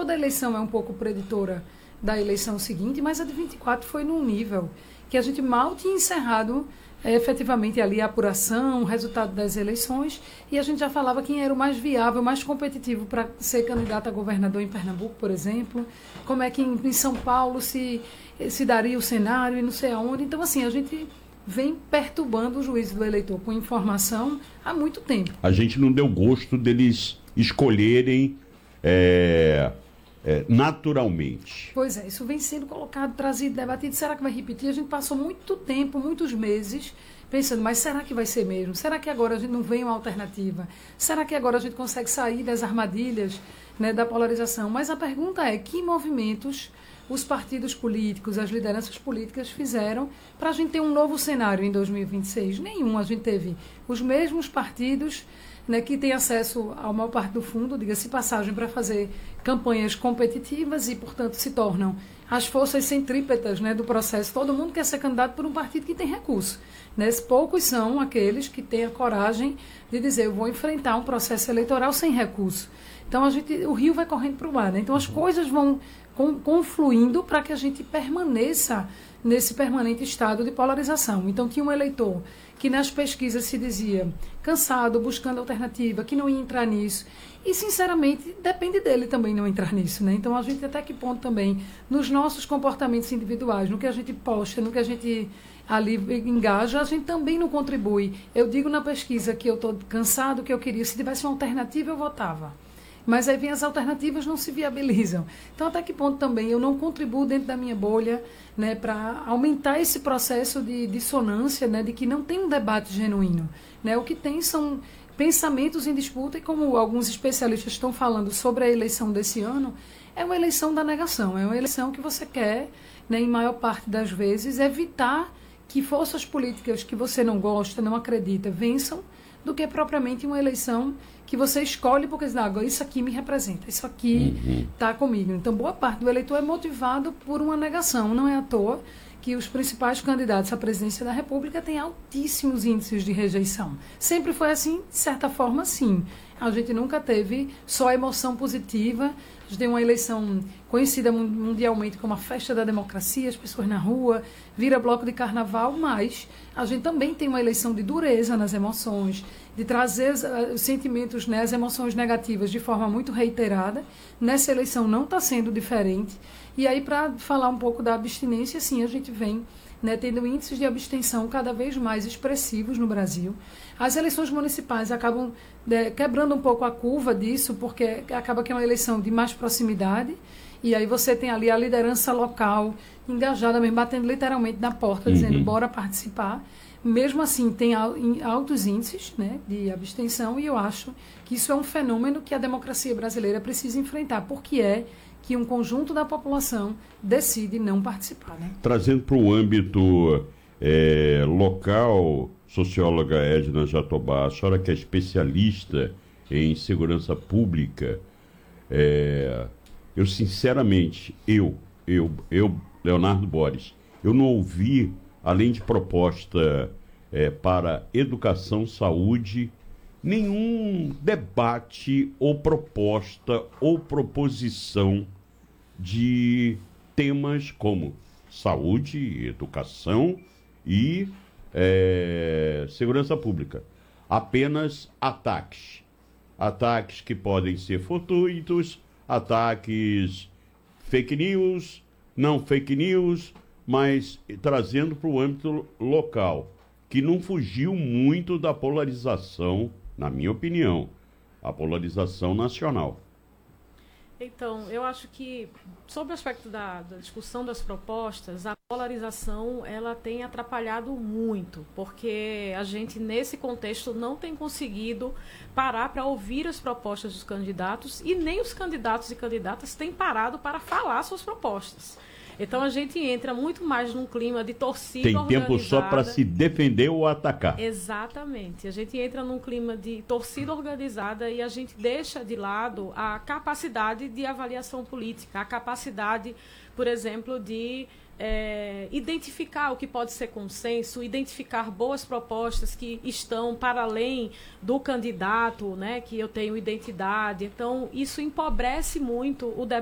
toda eleição é um pouco preditora da eleição seguinte, mas a de 24 foi num nível que a gente mal tinha encerrado efetivamente ali a apuração, o resultado das eleições, e a gente já falava quem era o mais viável, mais competitivo para ser candidato a governador em Pernambuco, por exemplo, como é que em São Paulo se daria o cenário e não sei aonde. Então, assim, a gente vem perturbando o juízo do eleitor com informação há muito tempo. A gente não deu gosto deles escolherem naturalmente. Pois é, isso vem sendo colocado, trazido, debatido. Será que vai repetir? A gente passou muito tempo, muitos meses, pensando, mas será que vai ser mesmo? Será que agora a gente não vem uma alternativa? Será que agora a gente consegue sair das armadilhas, né, da polarização? Mas a pergunta é, que movimentos os partidos políticos, as lideranças políticas fizeram para a gente ter um novo cenário em 2026? Nenhum. A gente teve os mesmos partidos, né, que têm acesso à maior parte do fundo, diga-se passagem, para fazer campanhas competitivas e, portanto, se tornam as forças centrípetas, né, do processo. Todo mundo quer ser candidato por um partido que tem recurso, né? Poucos são aqueles que têm a coragem de dizer, eu vou enfrentar um processo eleitoral sem recurso. Então, o rio vai correndo para o mar, né? Então, as coisas vão confluindo para que a gente permaneça nesse permanente estado de polarização. Então, tinha um eleitor que nas pesquisas se dizia cansado, buscando alternativa, que não ia entrar nisso. E, sinceramente, depende dele também não entrar nisso, né? Então, a gente até que ponto também, nos nossos comportamentos individuais, no que a gente posta, no que a gente ali engaja, a gente também não contribui. Eu digo na pesquisa que eu estou cansado, que eu queria, se tivesse uma alternativa, eu votava. Mas aí vem as alternativas, não se viabilizam. Então, até que ponto também eu não contribuo dentro da minha bolha, né, para aumentar esse processo de dissonância, né, de que não tem um debate genuíno, né? O que tem são pensamentos em disputa, e como alguns especialistas estão falando sobre a eleição desse ano, é uma eleição da negação, é uma eleição que você quer, né, em maior parte das vezes, evitar que forças políticas que você não gosta, não acredita, vençam, do que propriamente uma eleição que você escolhe porque diz, agora isso aqui me representa, isso aqui está comigo. Então, boa parte do eleitor é motivado por uma negação. Não é à toa que os principais candidatos à presidência da República têm altíssimos índices de rejeição. Sempre foi assim, de certa forma, sim. A gente nunca teve só emoção positiva. A gente tem uma eleição conhecida mundialmente como a festa da democracia, as pessoas na rua, vira bloco de carnaval, mas a gente também tem uma eleição de dureza nas emoções, de trazer os sentimentos, né, as emoções negativas de forma muito reiterada. Nessa eleição não está sendo diferente. E aí, para falar um pouco da abstinência, sim, a gente vem, né, tendo índices de abstenção cada vez mais expressivos no Brasil. As eleições municipais acabam quebrando um pouco a curva disso, porque acaba que é uma eleição de mais proximidade, e aí você tem ali a liderança local engajada mesmo, batendo literalmente na porta, dizendo, bora participar. Mesmo assim, tem altos índices, né, de abstenção, e eu acho que isso é um fenômeno que a democracia brasileira precisa enfrentar, porque é que um conjunto da população decide não participar, né? Trazendo para o âmbito local, socióloga Edna Jatobá, a senhora que é especialista em segurança pública, eu sinceramente, Leonardo Boris, eu não ouvi, além de proposta para educação, saúde, nenhum debate ou proposta ou proposição de temas como saúde, educação e segurança pública. Apenas ataques. Ataques que podem ser fortuitos, ataques fake news, não fake news, mas trazendo para o âmbito local, que não fugiu muito da polarização, na minha opinião, a polarização nacional. Então, eu acho que, sobre o aspecto da discussão das propostas, a polarização ela tem atrapalhado muito, porque a gente, nesse contexto, não tem conseguido parar para ouvir as propostas dos candidatos, e nem os candidatos e candidatas têm parado para falar suas propostas. Então a gente entra muito mais num clima de torcida organizada. Tem tempo só para se defender ou atacar. Exatamente. A gente entra num clima de torcida organizada e a gente deixa de lado a capacidade de avaliação política, a capacidade, por exemplo, de identificar o que pode ser consenso, identificar boas propostas que estão para além do candidato, né, que eu tenho identidade. Então, isso empobrece muito o debate